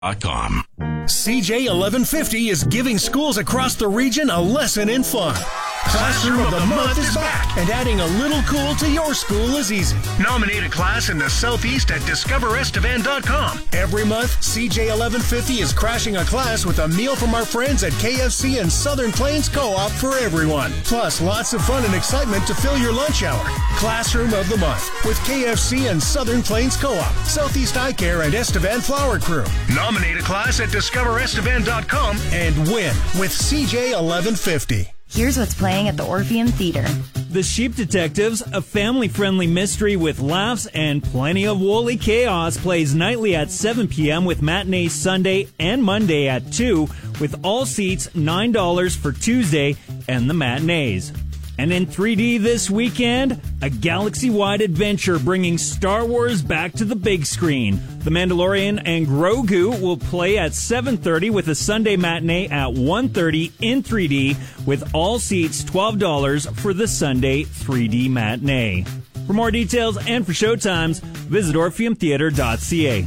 CJ 1150 is giving schools across the region a lesson in fun. Classroom of the Month is back, and adding a little cool to your school is easy. Nominate a class in the Southeast at discoverestevan.com. Every month, CJ 1150 is crashing a class with a meal from our friends at KFC and Southern Plains Co-op for everyone. Plus, lots of fun and excitement to fill your lunch hour. Classroom of the Month with KFC and Southern Plains Co-op, Southeast Eye Care, and Estevan Flower Crew. Nominate a class at discoverestevan.com and win with CJ 1150. Here's what's playing at the Orpheum Theater. The Sheep Detectives, a family-friendly mystery with laughs and plenty of woolly chaos, plays nightly at 7 p.m. with matinees Sunday and Monday at 2, with all seats $9 for Tuesday and the matinees. And in 3D this weekend, a galaxy-wide adventure bringing Star Wars back to the big screen. The Mandalorian and Grogu will play at 7:30 with a Sunday matinee at 1:30 in 3D, with all seats $12 for the Sunday 3D matinee. For more details and for showtimes, visit orpheumtheater.ca.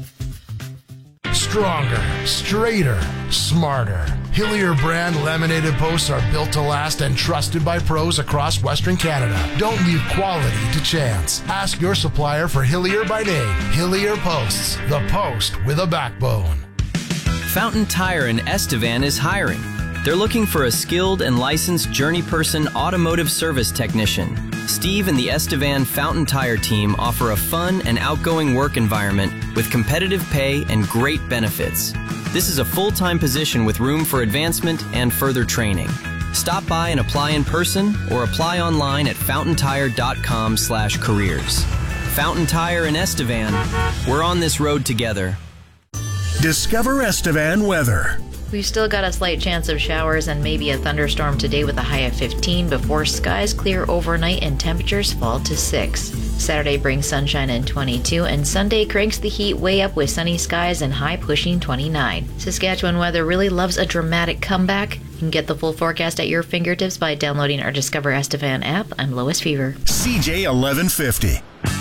Stronger, straighter, smarter. Hillier brand laminated posts are built to last and trusted by pros across Western Canada. Don't leave quality to chance. Ask your supplier for Hillier by name. Hillier Posts, the post with a backbone. Fountain Tire in Estevan is hiring. They're looking for a skilled and licensed journey person automotive service technician. Steve and the Estevan Fountain Tire team offer a fun and outgoing work environment with competitive pay and great benefits. This is a full-time position with room for advancement and further training. Stop by and apply in person or apply online at fountaintire.com/careers. Fountain Tire in Estevan. We're on this road together. Discover Estevan weather. We've still got a slight chance of showers and maybe a thunderstorm today with a high of 15 before skies clear overnight and temperatures fall to 6. Saturday brings sunshine and 22, and Sunday cranks the heat way up with sunny skies and high pushing 29. Saskatchewan weather really loves a dramatic comeback. You can get the full forecast at your fingertips by downloading our Discover Estevan app. I'm Lois Fever. CJ 1150.